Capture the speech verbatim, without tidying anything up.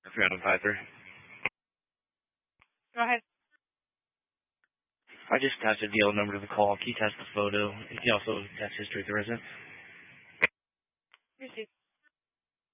three oh five three. Go ahead. I just attached a deal number to the call. Can you attach the photo? You can also attach history of the resident. Receive.